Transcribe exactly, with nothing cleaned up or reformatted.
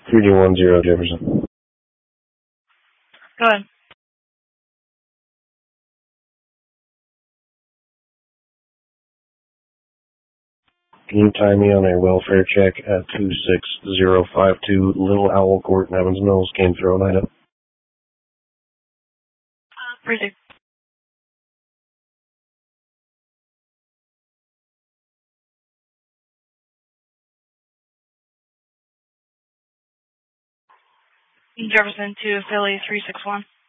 three D one zero Jefferson. Go ahead. Can you time me on a welfare check at two six zero five two Little Owl Court in Evans Mills, Cane Throw, Idaho? Precinct. Jefferson to Philly three six one.